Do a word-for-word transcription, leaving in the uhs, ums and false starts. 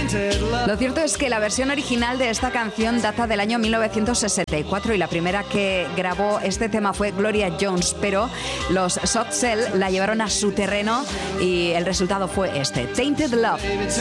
Lo cierto es que la versión original de esta canción data del año mil novecientos sesenta y cuatro y la primera que grabó este tema fue Gloria Jones, pero los Soft Cell la llevaron a su terreno y el resultado fue este, Tainted Love.